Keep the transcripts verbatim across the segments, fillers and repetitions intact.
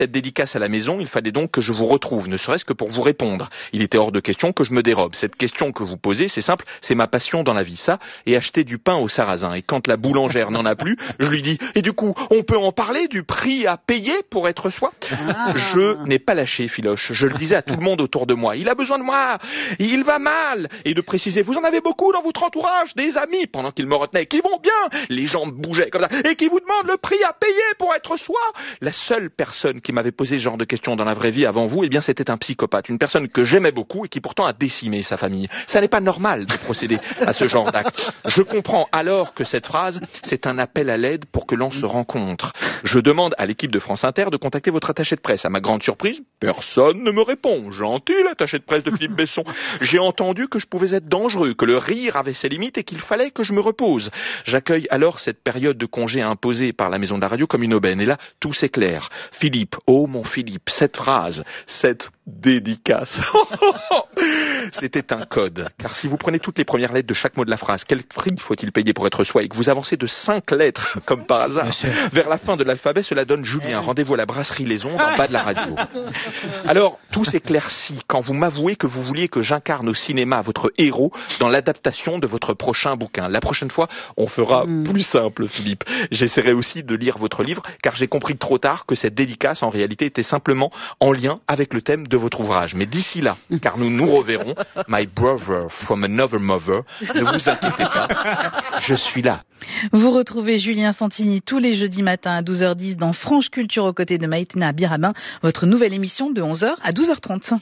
cette dédicace à la maison, il fallait donc que je vous retrouve, ne serait-ce que pour vous répondre. Il était hors de question que je me dérobe. Cette question que vous posez, c'est simple, c'est ma passion dans la vie, ça, et acheter du pain au sarrasin. Et quand la boulangère n'en a plus, je lui dis, et du coup, on peut en parler du prix à payer pour être soi? Ah. Je n'ai pas lâché, Philoche. Je le disais à tout le monde autour de moi. Il a besoin de moi. Il va mal. Et de préciser, vous en avez beaucoup dans votre entourage, des amis, pendant qu'il me retenait, qui vont bien. Les jambes bougeaient comme ça. Et qui vous demandent le prix à payer pour être soi. La seule personne qui m'avait posé ce genre de questions dans la vraie vie avant vous, eh bien, c'était un psychopathe. Une personne que j'aimais beaucoup et qui pourtant a décimé sa famille. Ça n'est pas normal de procéder à ce genre d'acte. Je comprends alors que cette phrase, c'est un appel à l'aide pour que l'on se rencontre. Je demande à l'équipe de France Inter de contacter votre attaché de presse. À ma grande surprise, personne ne me répond. Gentil, l'attaché de presse de Philippe Besson. J'ai entendu que je pouvais être dangereux, que le rire avait ses limites et qu'il fallait que je me repose. J'accueille alors cette période de congé imposée par la maison de la radio comme une aubaine. Et là, tout s'éclaire. Philippe, oh mon Philippe, cette phrase, cette dédicace, c'était un code. Car si vous prenez toutes les premières lettres de chaque mot de la phrase, quel prix faut-il payer pour être soi, et que vous avancez de cinq lettres, comme par hasard, vers la fin de l'alphabet, cela donne Julien. Rendez-vous à la brasserie Les Ondes, en bas de la radio. Alors, tout s'éclaircit quand vous m'avouez que vous vouliez que j'incarne au cinéma votre héros dans l'adaptation de votre prochain bouquin. La prochaine fois, on fera mm. plus simple, Philippe. J'essaierai aussi de lire votre livre, car j'ai compris trop tard que cette dédicace, en réalité, était simplement en lien avec le thème de votre ouvrage. Mais d'ici là, car nous nous reverrons, my brother from another mother, ne vous inquiétez pas, je suis là. Vous retrouvez Julien Santini tous les jeudis matins à douze heures dix dans Franche Culture aux côtés de Maïtena Birabin, votre nouvelle émission de onze heures à douze heures trente.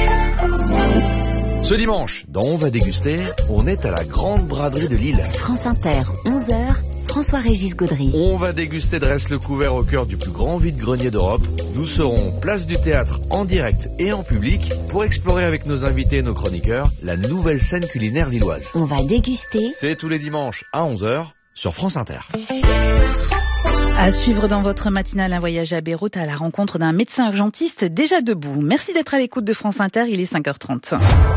Ce dimanche, dans On va déguster, on est à la Grande Braderie de Lille. France Inter, onze heures, François-Régis Gaudry. On va déguster dresse le couvert au cœur du plus grand vide-grenier d'Europe. Nous serons place du théâtre en direct et en public pour explorer avec nos invités et nos chroniqueurs la nouvelle scène culinaire lilloise. On va déguster. C'est tous les dimanches à onze heures sur France Inter. À suivre dans votre matinale un voyage à Beyrouth à la rencontre d'un médecin urgentiste déjà debout. Merci d'être à l'écoute de France Inter, il est cinq heures trente.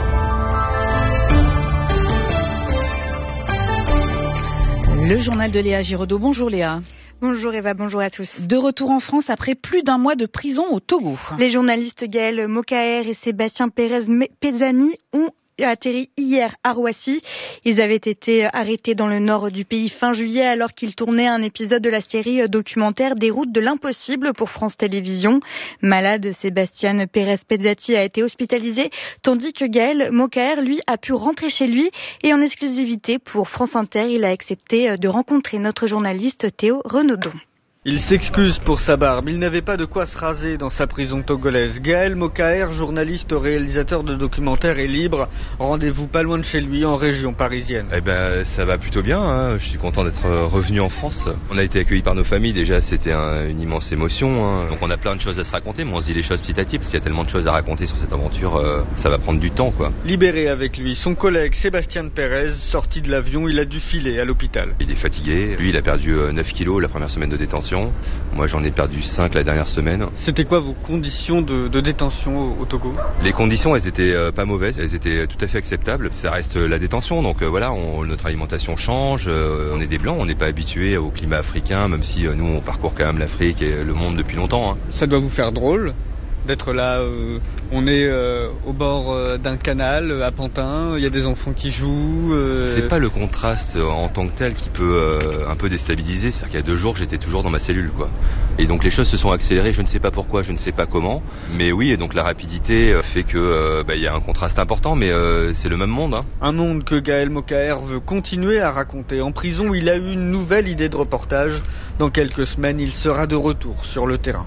Le journal de Léa Giraudot. Bonjour Léa. Bonjour Eva, bonjour à tous. De retour en France après plus d'un mois de prison au Togo. Les journalistes Gaël Mokaer et Sébastien Pérez-Pezzani ont atterri hier à Roissy. Ils avaient été arrêtés dans le nord du pays fin juillet alors qu'ils tournaient un épisode de la série documentaire Des routes de l'impossible pour France Télévisions. Malade, Sébastien Pérez-Pezzati a été hospitalisé, tandis que Gaël Mokaer, lui, a pu rentrer chez lui. Et en exclusivité pour France Inter, il a accepté de rencontrer notre journaliste Théo Renaudon. Il s'excuse pour sa barbe, il n'avait pas de quoi se raser dans sa prison togolaise. Gaël Mokaer, journaliste, réalisateur de documentaires, est libre. Rendez-vous pas loin de chez lui, en région parisienne. Eh ben, ça va plutôt bien, hein. Je suis content d'être revenu en France. On a été accueillis par nos familles, déjà c'était un, une immense émotion, hein. Donc on a plein de choses à se raconter, mais on se dit les choses petit à petit, parce qu'il y a tellement de choses à raconter sur cette aventure, euh, ça va prendre du temps, quoi. Libéré avec lui, son collègue Sébastien Pérez, sorti de l'avion, il a dû filer à l'hôpital. Il est fatigué, lui il a perdu neuf kilos la première semaine de détention. Moi j'en ai perdu cinq la dernière semaine. C'était quoi vos conditions de, de détention au, au Togo ? Les conditions elles étaient euh, pas mauvaises, elles étaient tout à fait acceptables. Ça reste la détention, donc euh, voilà, on, notre alimentation change, euh, on est des blancs, on n'est pas habitués au climat africain, même si euh, nous on parcourt quand même l'Afrique et le monde depuis longtemps, hein. Ça doit vous faire drôle d'être là, euh, on est euh, au bord euh, d'un canal à Pantin, il y a des enfants qui jouent. Euh... C'est pas le contraste euh, en tant que tel qui peut euh, un peu déstabiliser, c'est-à-dire qu'il y a deux jours j'étais toujours dans ma cellule, quoi. Et donc les choses se sont accélérées, je ne sais pas pourquoi, je ne sais pas comment, mais oui, et donc la rapidité euh, fait que euh, bah, y a un contraste important, mais euh, c'est le même monde, hein. Un monde que Gaël Mokaer veut continuer à raconter. En prison, il a eu une nouvelle idée de reportage. Dans quelques semaines, il sera de retour sur le terrain.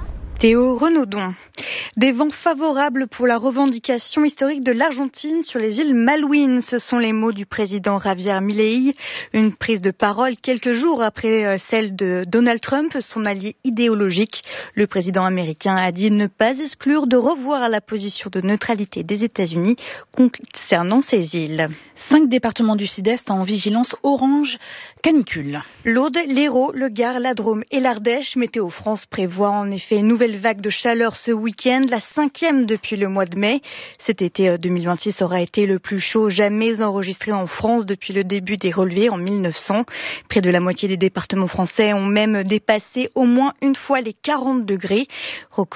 Théo Renaudon. Des vents favorables pour la revendication historique de l'Argentine sur les îles Malouines. Ce sont les mots du président Javier Milei. Une prise de parole quelques jours après celle de Donald Trump, son allié idéologique. Le président américain a dit ne pas exclure de revoir la position de neutralité des États-Unis concernant ces îles. Cinq départements du Sud-Est en vigilance orange canicule. L'Aude, l'Hérault, le Gard, la Drôme et l'Ardèche. Météo France prévoit en effet une nouvelle vague de chaleur ce week-end. deviennent la cinquième depuis le mois de mai. Cet été deux mille vingt-six aura été le plus chaud jamais enregistré en France depuis le début des relevés en mille neuf cents. Près de la moitié des départements français ont même dépassé au moins une fois les quarante degrés.